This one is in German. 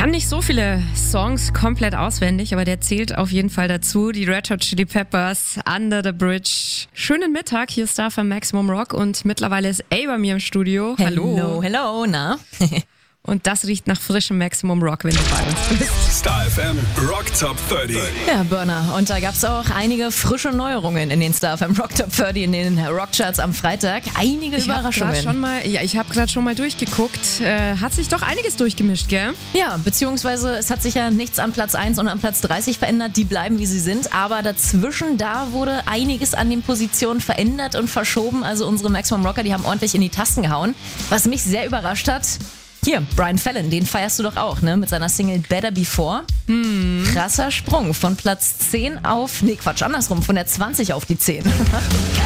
kann nicht so viele Songs komplett auswendig, aber der zählt auf jeden Fall dazu. Die Red Hot Chili Peppers, Under the Bridge. Schönen Mittag, hier ist Star Maximum Rock und mittlerweile ist A bei mir im Studio. Hallo, na? Und das riecht nach frischem Maximum Rock, wenn du bei uns bist. Star FM Rock Top 30. Ja, Burner. Und da gab's auch einige frische Neuerungen in den Star FM Rock Top 30, in den Rockcharts am Freitag. Einige Überraschungen. Ich habe gerade schon mal durchgeguckt. Hat sich doch einiges durchgemischt, gell? Ja, beziehungsweise es hat sich ja nichts an Platz 1 und an Platz 30 verändert. Die bleiben, wie sie sind. Aber dazwischen, da wurde einiges an den Positionen verändert und verschoben. Also unsere Maximum Rocker, die haben ordentlich in die Tasten gehauen. Was mich sehr überrascht hat... Hier, Brian Fallon, den feierst du doch auch, ne? Mit seiner Single Better Before. Krasser Sprung von Platz 10 auf, andersrum, von der 20 auf die 10.